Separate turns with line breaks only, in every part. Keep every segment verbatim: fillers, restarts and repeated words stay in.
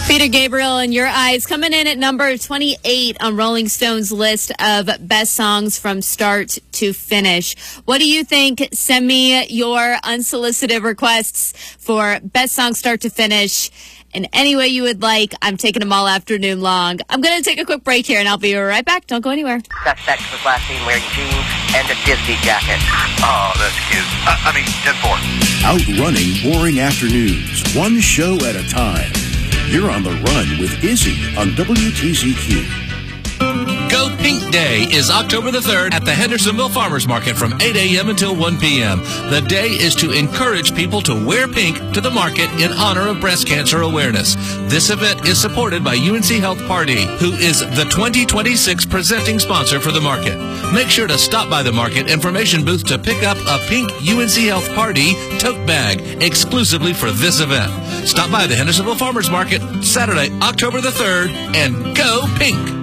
Peter Gabriel and Your Eyes coming in at number twenty-eight on Rolling Stone's list of best songs from start to finish. What do you think? Send me your unsolicited requests for best song start to finish in any way you would like. I'm taking them all afternoon long. I'm going to take a quick break here, and I'll be right back. Don't go anywhere.
Suspect was last seen wearing jeans and a Disney jacket.
Oh, that's cute. Uh, I mean, ten four.
Outrunning boring afternoons, one show at a time. You're on the run with Izzy on W T Z Q.
Go Pink Day is October the third at the Hendersonville Farmers Market from eight a.m. until one p.m. The day is to encourage people to wear pink to the market in honor of breast cancer awareness. This event is supported by U N C Health Party, who is the twenty twenty-six presenting sponsor for the market. Make sure to stop by the market information booth to pick up a pink U N C Health Party tote bag exclusively for this event. Stop by the Hendersonville Farmers Market Saturday, October the third, and go pink.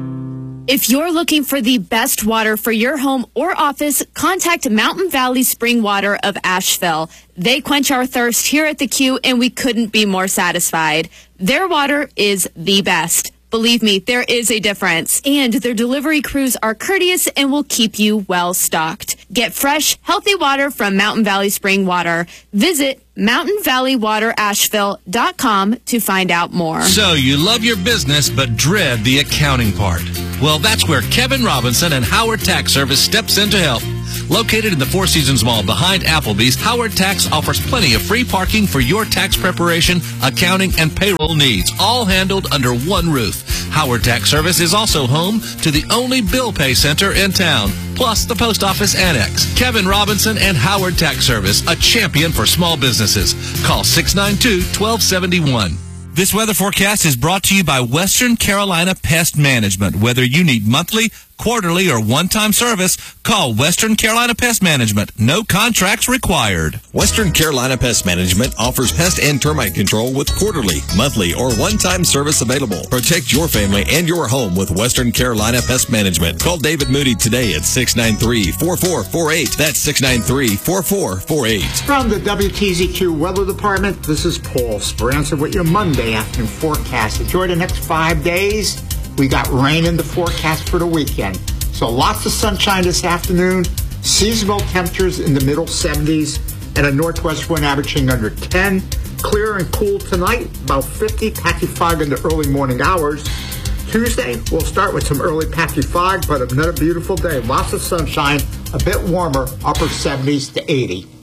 If you're looking for the best water for your home or office, contact Mountain Valley Spring Water of Asheville. They quench our thirst here at the Q, and we couldn't be more satisfied. Their water is the best. Believe me, there is a difference. And their delivery crews are courteous and will keep you well stocked. Get fresh, healthy water from Mountain Valley Spring Water. Visit mountain valley water asheville dot com to find out more.
So you love your business but dread the accounting part. Well, that's where Kevin Robinson and Howard Tax Service steps in to help. Located in the Four Seasons Mall behind Applebee's, Howard Tax offers plenty of free parking for your tax preparation, accounting, and payroll needs, all handled under one roof. Howard Tax Service is also home to the only bill pay center in town, plus the post office annex. Kevin Robinson and Howard Tax Service, a champion for small businesses. Call six nine two, one two seven one. This weather forecast is brought to you by Western Carolina Pest Management. Whether you need monthly, quarterly, or one-time service, call Western Carolina Pest Management. No contracts required.
Western Carolina Pest Management offers pest and termite control with quarterly, monthly, or one-time service available. Protect your family and your home with Western Carolina Pest Management. Call David Moody today at six nine three, four four four eight. That's six nine three, four four four eight.
From the W T Z Q Weather Department, this is Paul Speranza with your Monday afternoon forecast. Enjoy the next five days. We got rain in the forecast for the weekend. So lots of sunshine this afternoon. Seasonal temperatures in the middle seventies and a northwest wind averaging under ten. Clear and cool tonight, about fifty, patchy fog in the early morning hours. Tuesday, we'll start with some early patchy fog, but another beautiful day. Lots of sunshine, a bit warmer, upper seventies to eighty.